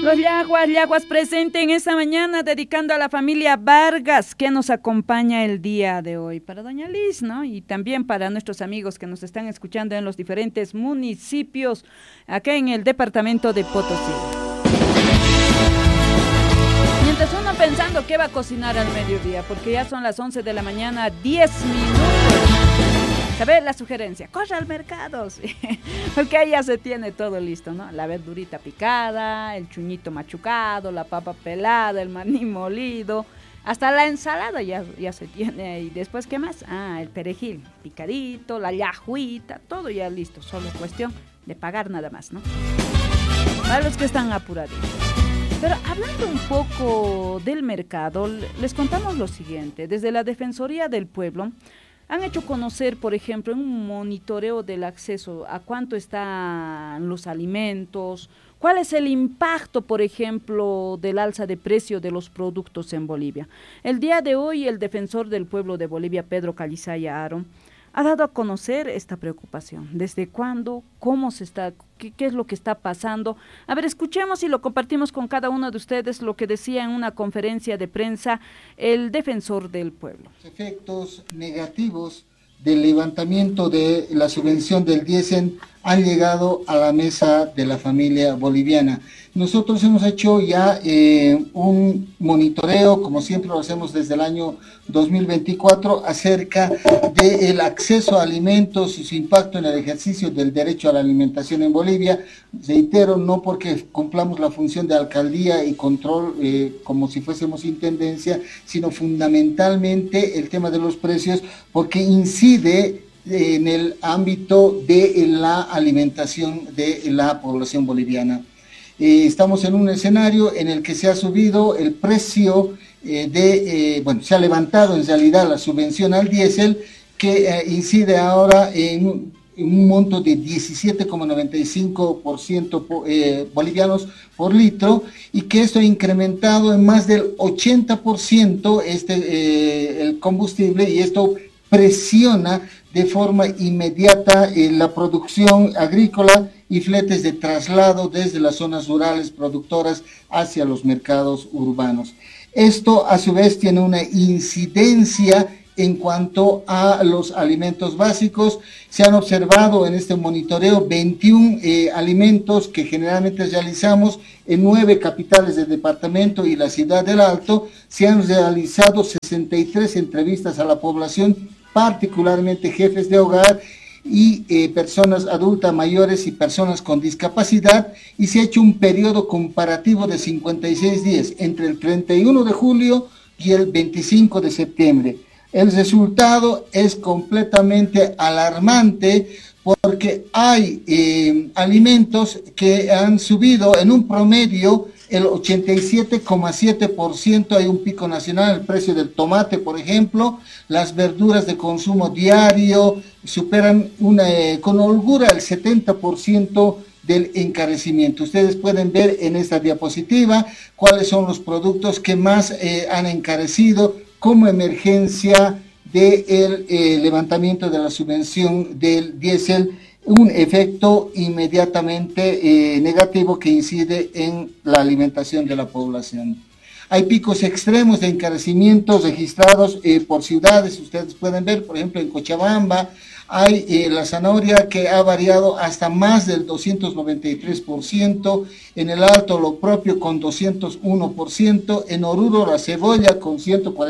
Los Yaguas presente en esta mañana, dedicando a la familia Vargas, que nos acompaña el día de hoy. Para doña Liz, ¿no? Y también para nuestros amigos que nos están escuchando en los diferentes municipios, acá en el departamento de Potosí. Mientras uno pensando qué va a cocinar al mediodía, porque ya son las 11 de la mañana, 10 minutos. ¿Sabe la sugerencia? Corre al mercado, sí. Porque ahí ya se tiene todo listo, ¿no? La verdurita picada, el chuñito machucado, la papa pelada, el maní molido, hasta la ensalada ya se tiene ahí. Después, ¿qué más? El perejil picadito, la yajuita, todo ya listo. Solo cuestión de pagar nada más, ¿no? Para los que están apuraditos. Pero hablando un poco del mercado, les contamos lo siguiente. Desde la Defensoría del Pueblo han hecho conocer, por ejemplo, en un monitoreo del acceso a cuánto están los alimentos, cuál es el impacto, por ejemplo, del alza de precio de los productos en Bolivia. El día de hoy, el defensor del pueblo de Bolivia, Pedro Calizaya Aro, ha dado a conocer esta preocupación. ¿Desde cuándo? ¿Cómo se está? ¿Qué es lo que está pasando? A ver, escuchemos y lo compartimos con cada uno de ustedes lo que decía en una conferencia de prensa el defensor del pueblo. Efectos negativos del levantamiento de la subvención del diésel han llegado a la mesa de la familia boliviana. Nosotros hemos hecho ya un monitoreo, como siempre lo hacemos desde el año 2024, acerca del acceso a alimentos y su impacto en el ejercicio del derecho a la alimentación en Bolivia. Reitero, no porque cumplamos la función de alcaldía y control como si fuésemos intendencia, sino fundamentalmente el tema de los precios, porque incide en el ámbito de la alimentación de la población boliviana. Estamos en un escenario en el que se ha subido el precio se ha levantado en realidad la subvención al diésel, que incide ahora en un monto de 17,95% bolivianos por litro, y que esto ha incrementado en más del 80% el combustible, y esto presiona de forma inmediata la producción agrícola y fletes de traslado desde las zonas rurales productoras hacia los mercados urbanos. Esto a su vez tiene una incidencia en cuanto a los alimentos básicos. Se han observado en este monitoreo 21 alimentos que generalmente realizamos en 9 capitales del departamento y la ciudad del Alto. Se han realizado 63 entrevistas a la población, particularmente jefes de hogar y personas adultas mayores y personas con discapacidad, y se ha hecho un periodo comparativo de 56 días entre el 31 de julio y el 25 de septiembre. El resultado es completamente alarmante, porque hay alimentos que han subido en un promedio el 87,7%, hay un pico nacional, el precio del tomate, por ejemplo. Las verduras de consumo diario superan con holgura el 70% del encarecimiento. Ustedes pueden ver en esta diapositiva cuáles son los productos que más han encarecido como emergencia del levantamiento de la subvención del diésel, un efecto inmediatamente negativo que incide en la alimentación de la población. Hay picos extremos de encarecimiento registrados por ciudades. Ustedes pueden ver, por ejemplo, en Cochabamba hay la zanahoria que ha variado hasta más del 293%, en el Alto lo propio con 201%, en Oruro la cebolla con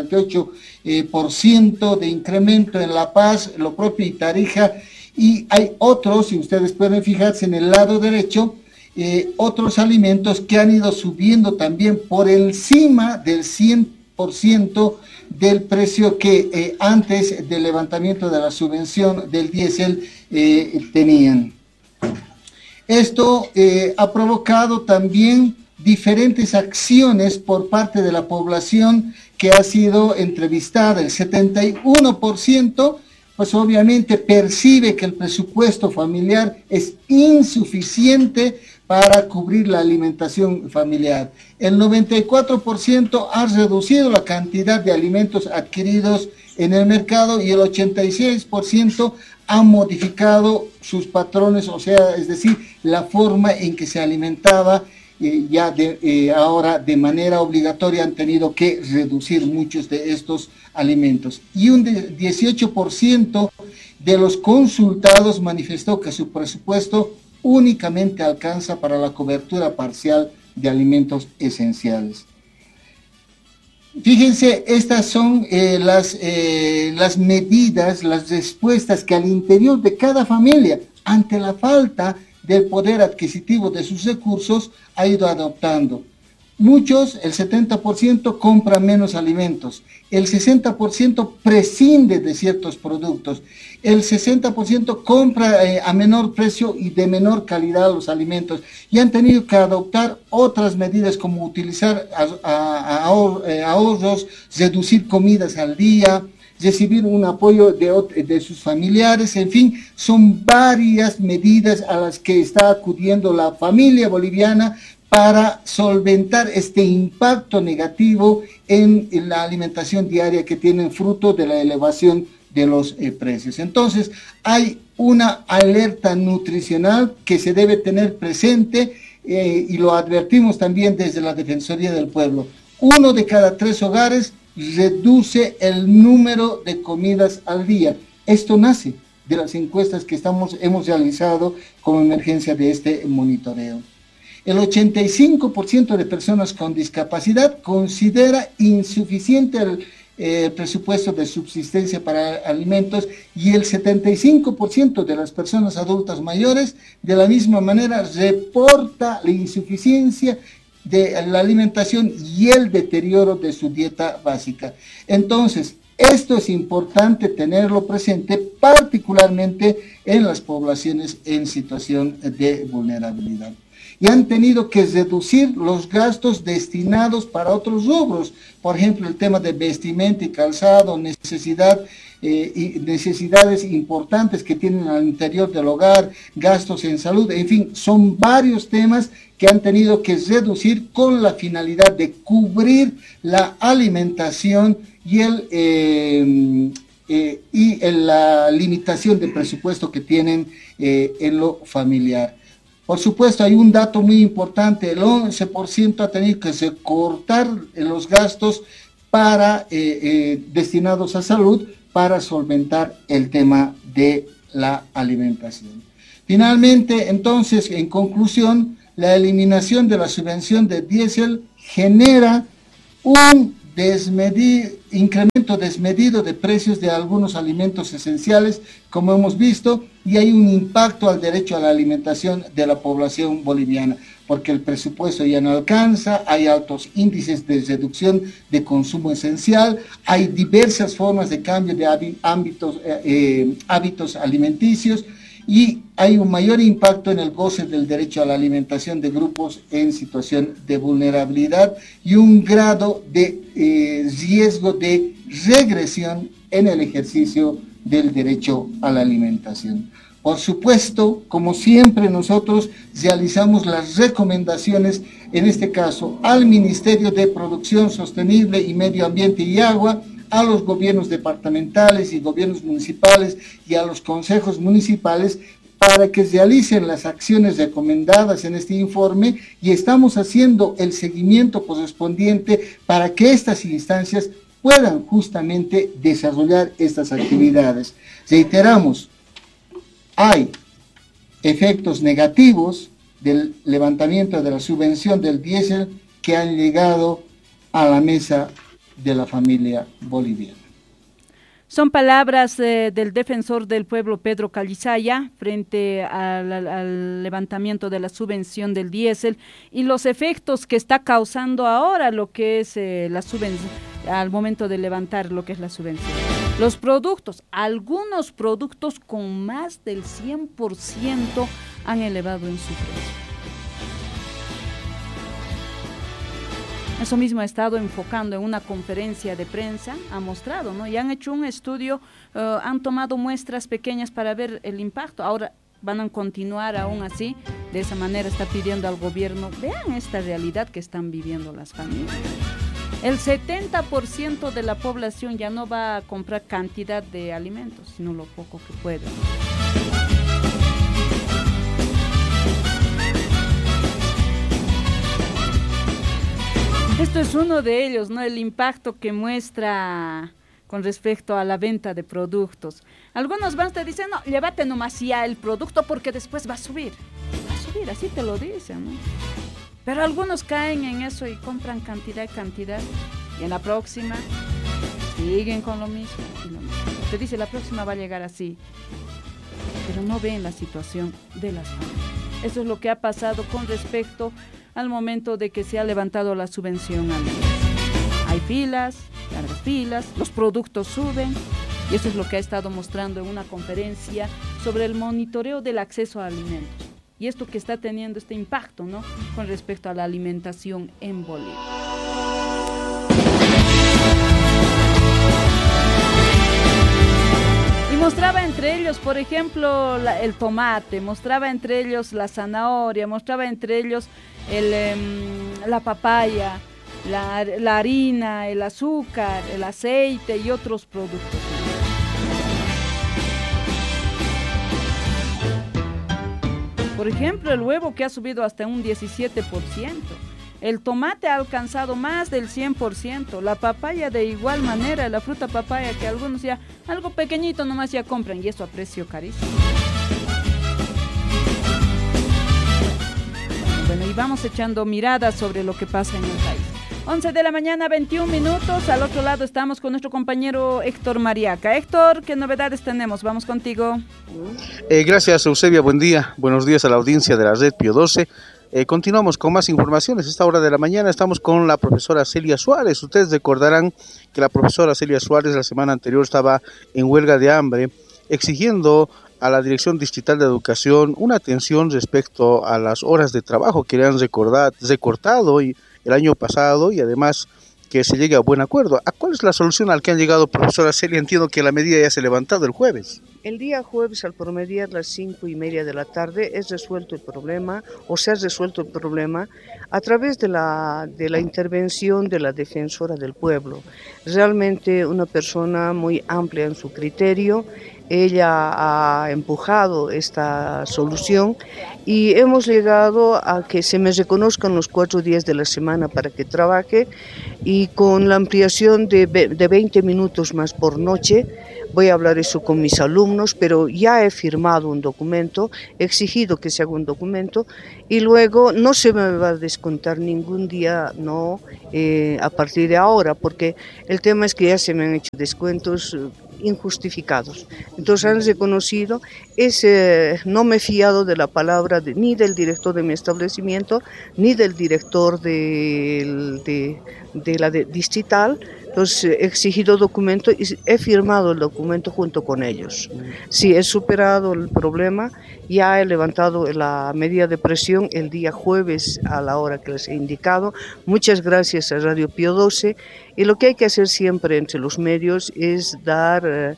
148% de incremento, en La Paz lo propio, y Tarija. Y hay otros, si ustedes pueden fijarse en el lado derecho, otros alimentos que han ido subiendo también por encima del 100% del precio que antes del levantamiento de la subvención del diésel tenían. Esto ha provocado también diferentes acciones por parte de la población que ha sido entrevistada. El 71% pues obviamente percibe que el presupuesto familiar es insuficiente para cubrir la alimentación familiar. El 94% ha reducido la cantidad de alimentos adquiridos en el mercado, y el 86% ha modificado sus patrones, o sea, es decir, la forma en que se alimentaba, ahora de manera obligatoria han tenido que reducir muchos de estos alimentos. Y un 18% de los consultados manifestó que su presupuesto únicamente alcanza para la cobertura parcial de alimentos esenciales. Fíjense, estas son las medidas, las respuestas que al interior de cada familia, ante la falta del poder adquisitivo de sus recursos, ha ido adoptando. Muchos, el 70%, compran menos alimentos, el 60% prescinde de ciertos productos, el 60% compra a menor precio y de menor calidad los alimentos, y han tenido que adoptar otras medidas como utilizar ahorros, reducir comidas al día, recibir un apoyo de sus familiares, en fin, son varias medidas a las que está acudiendo la familia boliviana para solventar este impacto negativo en la alimentación diaria que tienen fruto de la elevación de los precios. Entonces, hay una alerta nutricional que se debe tener presente y lo advertimos también desde la Defensoría del Pueblo. 1 de cada 3 hogares reduce el número de comidas al día. Esto nace de las encuestas que hemos realizado como emergencia de este monitoreo. El 85% de personas con discapacidad considera insuficiente el presupuesto de subsistencia para alimentos, y el 75% de las personas adultas mayores de la misma manera reporta la insuficiencia de la alimentación y el deterioro de su dieta básica. Entonces, esto es importante tenerlo presente, particularmente en las poblaciones en situación de vulnerabilidad. Y han tenido que reducir los gastos destinados para otros rubros, por ejemplo, el tema de vestimenta y calzado, necesidades importantes que tienen al interior del hogar, gastos en salud, en fin, son varios temas que han tenido que reducir con la finalidad de cubrir la alimentación y la limitación de presupuesto que tienen en lo familiar. Por supuesto, hay un dato muy importante: el 11% ha tenido que recortar los gastos destinados a salud para solventar el tema de la alimentación. Finalmente, entonces, en conclusión, la eliminación de la subvención de diésel genera un incremento desmedido de precios de algunos alimentos esenciales, como hemos visto, y hay un impacto al derecho a la alimentación de la población boliviana, porque el presupuesto ya no alcanza, hay altos índices de reducción de consumo esencial, hay diversas formas de cambio de hábitos alimenticios, y hay un mayor impacto en el goce del derecho a la alimentación de grupos en situación de vulnerabilidad y un grado de riesgo de regresión en el ejercicio del derecho a la alimentación. Por supuesto, como siempre, nosotros realizamos las recomendaciones, en este caso, al Ministerio de Producción Sostenible y Medio Ambiente y Agua, a los gobiernos departamentales y gobiernos municipales y a los consejos municipales, para que realicen las acciones recomendadas en este informe, y estamos haciendo el seguimiento correspondiente para que estas instancias puedan justamente desarrollar estas actividades. Reiteramos, hay efectos negativos del levantamiento de la subvención del diésel que han llegado a la mesa de la familia boliviana. Son palabras del defensor del pueblo Pedro Calizaya frente al levantamiento de la subvención del diésel y los efectos que está causando ahora lo que es la subvención, al momento de levantar lo que es la subvención. Los productos, algunos productos con más del 100% han elevado en su precio. Eso mismo ha estado enfocando en una conferencia de prensa, ha mostrado, ¿no? Y han hecho un estudio, han tomado muestras pequeñas para ver el impacto. Ahora van a continuar aún así, de esa manera está pidiendo al gobierno, vean esta realidad que están viviendo las familias. El 70% de la población ya no va a comprar cantidad de alimentos, sino lo poco que puede. Esto es uno de ellos, ¿no? El impacto que muestra con respecto a la venta de productos. Algunos van te dicen, no, llévate nomás ya el producto porque después va a subir. Va a subir, así te lo dicen, ¿no? Pero algunos caen en eso y compran cantidad y cantidad. Y en la próxima siguen con lo mismo y lo mismo. Te dice, la próxima va a llegar así. Pero no ven la situación de las familias. Eso es lo que ha pasado con respecto al momento de que se ha levantado la subvención al mes. Hay filas, largas filas, los productos suben, y eso es lo que ha estado mostrando en una conferencia sobre el monitoreo del acceso a alimentos. Y esto que está teniendo este impacto, ¿no?, con respecto a la alimentación en Bolivia. Y mostraba entre ellos, por ejemplo, el tomate, mostraba entre ellos la zanahoria, mostraba entre ellos la papaya, la harina, el azúcar, el aceite y otros productos. Por ejemplo, el huevo, que ha subido hasta un 17%. El tomate ha alcanzado más del 100%. La papaya de igual manera, la fruta papaya, que algunos ya algo pequeñito nomás ya compran, y eso a precio carísimo. Bueno, y vamos echando miradas sobre lo que pasa en el país. 11 de la mañana, 21 minutos. Al otro lado estamos con nuestro compañero Héctor Mariaca. Héctor, ¿qué novedades tenemos? Vamos contigo. Gracias, Eusebia. Buen día. Buenos días a la audiencia de la Red Pío XII. Continuamos con más informaciones. A esta hora de la mañana estamos con la profesora Celia Suárez. Ustedes recordarán que la profesora Celia Suárez la semana anterior estaba en huelga de hambre, exigiendo a la Dirección Distrital de Educación una atención respecto a las horas de trabajo que le han recortado el año pasado, y además que se llegue a buen acuerdo. ¿A cuál es la solución al que han llegado, profesora Celia? Entiendo que la medida ya se ha levantado el jueves. El día jueves, al promediar las 5:30 de la tarde, es resuelto el problema, o se ha resuelto el problema a través de la intervención de la defensora del pueblo. Realmente una persona muy amplia en su criterio. Ella ha empujado esta solución y hemos llegado a que se me reconozcan los 4 días de la semana para que trabaje, y con la ampliación de 20 minutos más por noche. Voy a hablar eso con mis alumnos, pero ya he firmado un documento, he exigido que se haga un documento, y luego no se me va a descontar ningún día, a partir de ahora, porque el tema es que ya se me han hecho descuentos injustificados. Entonces han reconocido, no me he fiado de la palabra ni del director de mi establecimiento, ni del director de la distrital. Entonces he exigido documento y he firmado el documento junto con ellos. Sí, he superado el problema, ya he levantado la medida de presión el día jueves a la hora que les he indicado. Muchas gracias a Radio Pío XII. Y lo que hay que hacer siempre entre los medios es dar,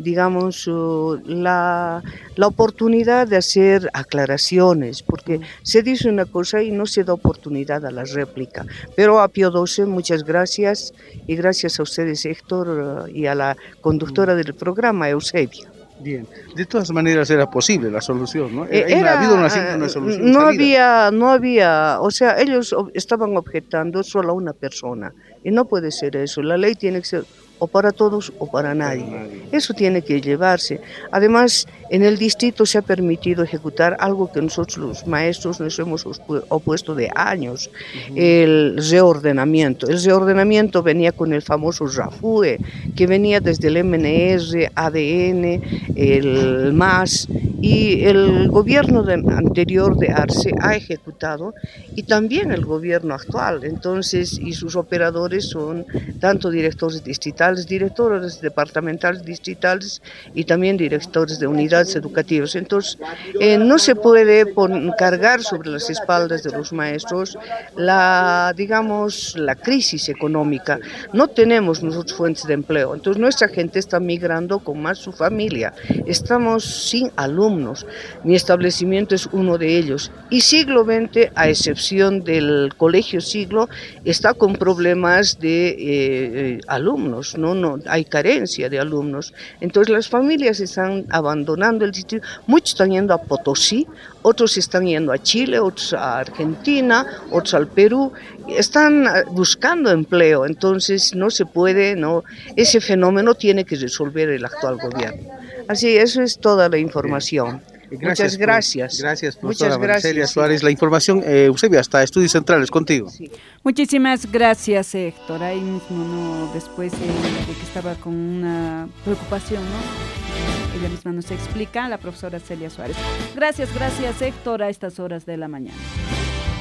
la oportunidad de hacer aclaraciones, porque se dice una cosa y no se da oportunidad a la réplica. Pero a Pío XII, muchas gracias, y gracias a ustedes, Héctor, y a la conductora del programa, Eusebia. Bien, de todas maneras era posible la solución, ¿no? Ha habido una solución. No había, o sea, ellos estaban objetando solo a una persona, y no puede ser eso. La ley tiene que ser o para todos o para nadie. Eso tiene que llevarse. Además, en el distrito se ha permitido ejecutar algo que nosotros los maestros nos hemos opuesto de años, el reordenamiento. El reordenamiento venía con el famoso RAFUE, que venía desde el MNR, ADN, el MAS, y el gobierno anterior de Arce ha ejecutado, y también el gobierno actual. Entonces, y sus operadores son tanto directores distritales, directores departamentales distritales, y también directores de unidades educativas. Entonces, no se puede cargar sobre las espaldas de los maestros la crisis económica. No tenemos nosotros fuentes de empleo, entonces nuestra gente está migrando con más su familia. Estamos sin alumnos. alumnos. Mi establecimiento es uno de ellos. Y Siglo XX, a excepción del Colegio Siglo, está con problemas de alumnos, no hay carencia de alumnos. Entonces las familias están abandonando el distrito, muchos están yendo a Potosí, otros están yendo a Chile, otros a Argentina, otros al Perú, están buscando empleo, entonces no se puede, ese fenómeno tiene que resolver el actual gobierno. Así, eso es toda la información. Muchas gracias. Gracias, profesora Celia Suárez. La información, Eusebio, hasta Estudios Centrales, contigo. Sí. Muchísimas gracias, Héctor. Ahí mismo, después de que estaba con una preocupación, ella misma nos explica, la profesora Celia Suárez. Gracias, Héctor, a estas horas de la mañana.